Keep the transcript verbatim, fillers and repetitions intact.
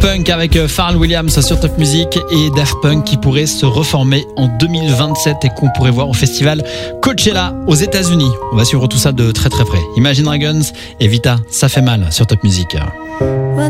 Punk avec Pharrell Williams sur Top Music et Daft Punk qui pourrait se reformer en deux mille vingt-sept et qu'on pourrait voir au festival Coachella aux États-Unis. On va suivre tout ça de très très près. Imagine Dragons et Vita, ça fait mal sur Top Music.